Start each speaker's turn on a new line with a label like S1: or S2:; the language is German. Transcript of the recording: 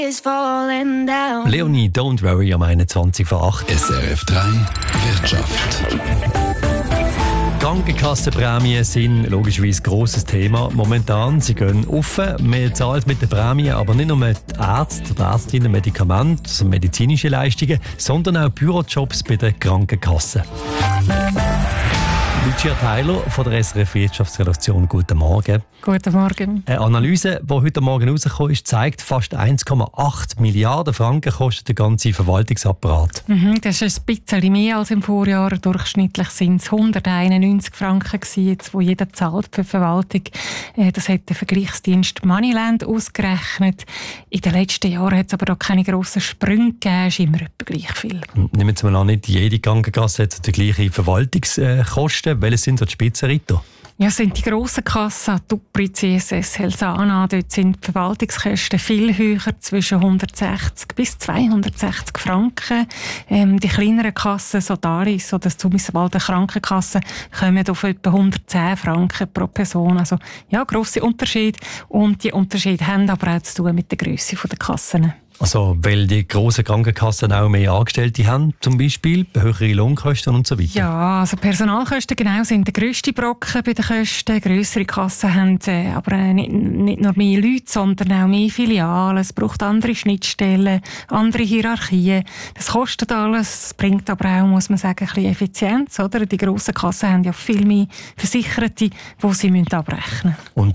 S1: Leonie, don't worry, am 21 vor 8.
S2: SRF 3 Wirtschaft.
S1: Krankenkassenprämien sind logischerweise ein grosses Thema momentan. Sie gehen auf. Man zahlt mit den Prämien aber nicht nur die Ärzte oder Ärztinnen Medikamente, also medizinische Leistungen, sondern auch Bürojobs bei den Krankenkassen. Lucia Theiler von der SRF Wirtschaftsredaktion, guten Morgen.
S3: Guten Morgen.
S1: Eine Analyse, die heute Morgen rausgekommen ist, zeigt, fast 1,8 Milliarden Franken kostet der ganze Verwaltungsapparat.
S3: Das ist ein bisschen mehr als im Vorjahr. Durchschnittlich sind es 191 Franken gewesen, die jeder zahlt für die Verwaltung. Das hat der Vergleichsdienst Moneyland ausgerechnet. In den letzten Jahren hat es aber auch keine grossen Sprünge gegeben. Es ist immer etwa gleich viel.
S1: Nehmen Sie mal an, nicht jede Krankenkasse hat die gleichen Verwaltungskosten. Welche sind da die Spitzenreiter?
S3: Ja, sind die grossen Kassen, Tupri, CSS, Helsana, dort sind die Verwaltungskosten viel höher, zwischen 160 bis 260 Franken. Die kleineren Kassen, so Dalis oder Zumiswalder Krankenkassen, kommen auf etwa 110 Franken pro Person. Also ja, grosse Unterschiede. Und die Unterschiede haben aber auch zu tun mit der Grösse der Kassen.
S1: Also, weil die grossen Krankenkassen auch mehr Angestellte haben, zum Beispiel, höhere Lohnkosten und so weiter?
S3: Ja, also Personalkosten genau sind der grösste Brocken bei den Kosten. Grössere Kassen haben aber nicht nur mehr Leute, sondern auch mehr Filialen. Es braucht andere Schnittstellen, andere Hierarchien. Das kostet alles, bringt aber auch, muss man sagen, ein bisschen Effizienz. Oder? Die grossen Kassen haben ja viel mehr Versicherte, die sie abrechnen müssen.